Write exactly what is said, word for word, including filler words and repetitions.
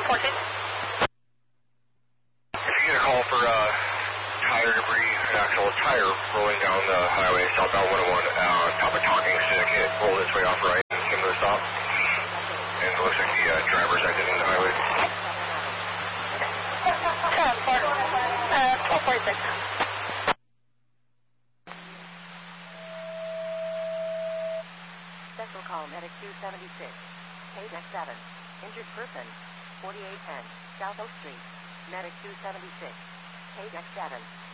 fourteen. If you get a call for uh, tire debris, an actual tire rolling down the highway, southbound one oh one, uh, top of Talking Stick, it rolled its way off right and came to a stop. And it looks like the uh, driver's exiting the highway. Transport, uh, twelve forty-six. Central call, medic two seventy-six. Page X seven. Injured person, forty-eight ten, South Oak Street. Medic two seventy-six. Page X seven.